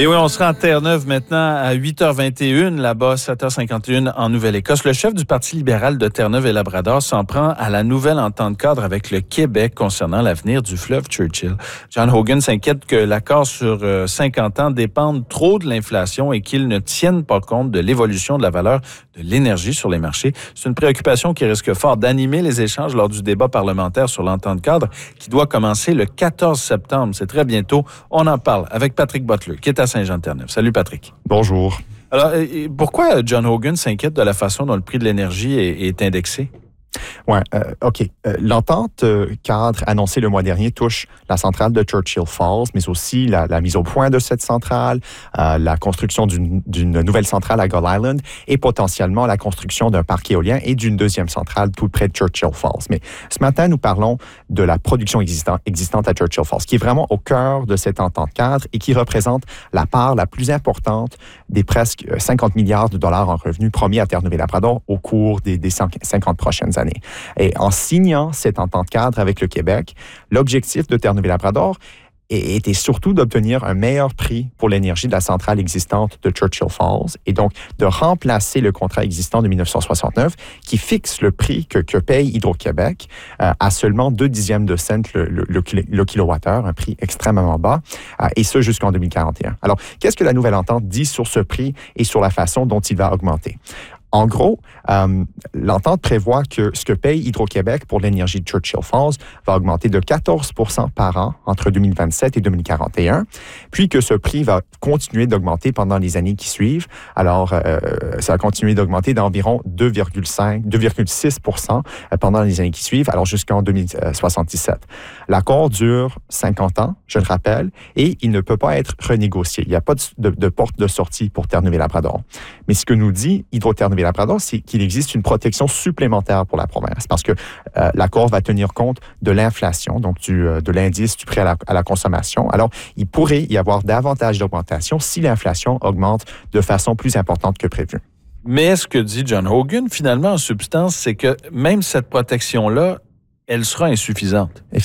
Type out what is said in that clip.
Et oui, on sera en Terre-Neuve maintenant à 8h21, là-bas, 7h51 en Nouvelle-Écosse. Le chef du Parti libéral de Terre-Neuve et Labrador s'en prend à la nouvelle entente cadre avec le Québec concernant l'avenir du fleuve Churchill. John Hogan s'inquiète que l'accord sur 50 ans dépende trop de l'inflation et qu'il ne tienne pas compte de l'évolution de la valeur de l'énergie sur les marchés. C'est une préoccupation qui risque fort d'animer les échanges lors du débat parlementaire sur l'entente cadre qui doit commencer le 14 septembre. C'est très bientôt. On en parle avec Patrick Butler, qui est à Saint-Jean-de-Terre-Neuve. Salut, Patrick. Bonjour. Alors, pourquoi John Hogan s'inquiète de la façon dont le prix de l'énergie est indexé? Oui, OK. L'entente cadre annoncée le mois dernier touche la centrale de Churchill Falls, mais aussi la mise au point de cette centrale, la construction d'une nouvelle centrale à Gull Island et potentiellement la construction d'un parc éolien et d'une deuxième centrale tout près de Churchill Falls. Mais ce matin, nous parlons de la production existante à Churchill Falls, qui est vraiment au cœur de cette entente cadre et qui représente la part la plus importante des presque 50 milliards de dollars en revenus promis à Terre-Neuve et Labrador au cours des 50 prochaines années. Et en signant cette entente cadre avec le Québec, l'objectif de Terre-Neuve et Labrador était surtout d'obtenir un meilleur prix pour l'énergie de la centrale existante de Churchill Falls et donc de remplacer le contrat existant de 1969 qui fixe le prix que paye Hydro-Québec à seulement 0,2 de cent le kilowattheure, un prix extrêmement bas, et ce jusqu'en 2041. Alors, qu'est-ce que la nouvelle entente dit sur ce prix et sur la façon dont il va augmenter? En gros, l'entente prévoit que ce que paye Hydro-Québec pour l'énergie de Churchill Falls va augmenter de 14 % par an entre 2027 et 2041, puis que ce prix va continuer d'augmenter pendant les années qui suivent. Alors, ça va continuer d'augmenter d'environ 2,6 % pendant les années qui suivent, alors jusqu'en 2077. L'accord dure 50 ans, je le rappelle, et il ne peut pas être renégocié. Il n'y a pas de porte de sortie pour Terre-Neuve et Labrador. Mais ce que nous dit Hydro-Terre-Neuve et Labrador, c'est qu'il existe une protection supplémentaire pour la province parce que l'accord va tenir compte de l'inflation, donc de l'indice du prix à la consommation. Alors, il pourrait y avoir davantage d'augmentation si l'inflation augmente de façon plus importante que prévu. Mais ce que dit John Hogan, finalement, en substance, c'est que même cette protection-là, elle sera insuffisante.